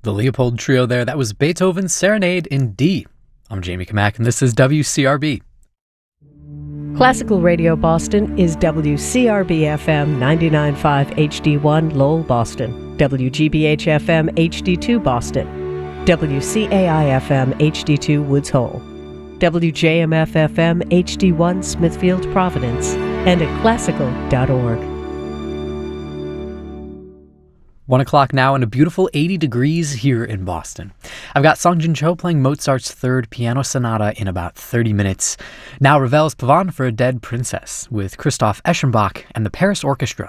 The Leopold Trio there, that was Beethoven's Serenade in D. I'm Jamie Kamack, and this is WCRB. Classical Radio Boston is WCRB-FM 99.5 HD1 Lowell, Boston, WGBH-FM HD2 Boston, WCAI-FM HD2 Woods Hole, WJMF-FM HD1 Smithfield, Providence, and at classical.org. 1 o'clock now and a beautiful 80 degrees here in Boston. I've got Song Jin Cho playing Mozart's Third Piano Sonata in about 30 minutes. Now Ravel's Pavane for a Dead Princess with Christoph Eschenbach and the Paris Orchestra.